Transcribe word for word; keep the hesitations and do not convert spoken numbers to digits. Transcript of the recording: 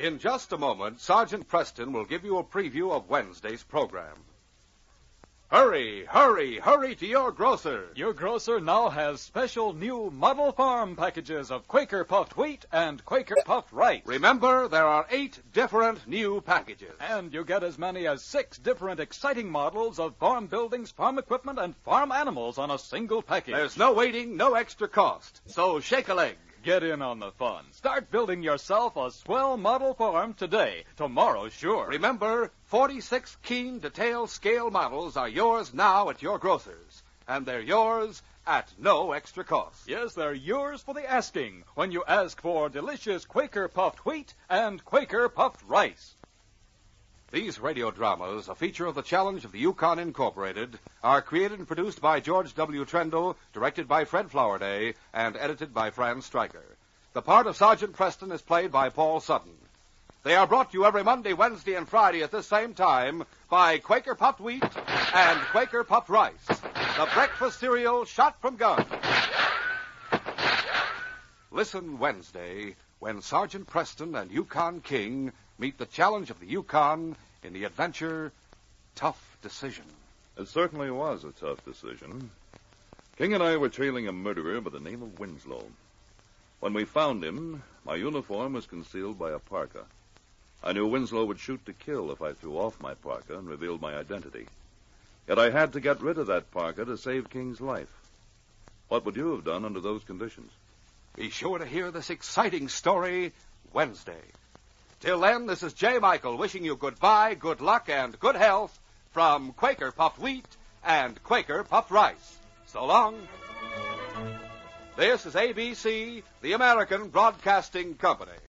In just a moment, Sergeant Preston will give you a preview of Wednesday's program. Hurry, hurry, hurry to your grocer. Your grocer now has special new Model Farm packages of Quaker Puffed Wheat and Quaker Puffed Rice. Remember, there are eight different new packages. And you get as many as six different exciting models of farm buildings, farm equipment, and farm animals on a single package. There's no waiting, no extra cost. So shake a leg. Get in on the fun. Start building yourself a swell model farm today. Tomorrow, sure. Remember, forty-six keen detail scale models are yours now at your grocer's. And they're yours at no extra cost. Yes, they're yours for the asking when you ask for delicious Quaker Puffed Wheat and Quaker Puffed Rice. These radio dramas, a feature of the Challenge of the Yukon Incorporated, are created and produced by George W. Trendle, directed by Fred Flowerday, and edited by Franz Stryker. The part of Sergeant Preston is played by Paul Sutton. They are brought to you every Monday, Wednesday, and Friday at this same time by Quaker Puffed Wheat and Quaker Puffed Rice, the breakfast cereal shot from guns. Listen Wednesday when Sergeant Preston and Yukon King meet the Challenge of the Yukon in the adventure Tough Decision. It certainly was a tough decision. King and I were trailing a murderer by the name of Winslow. When we found him, my uniform was concealed by a parka. I knew Winslow would shoot to kill if I threw off my parka and revealed my identity. Yet I had to get rid of that parka to save King's life. What would you have done under those conditions? Be sure to hear this exciting story Wednesday. Till then, this is J. Michael wishing you goodbye, good luck, and good health from Quaker Puffed Wheat and Quaker Puffed Rice. So long. This is A B C, the American Broadcasting Company.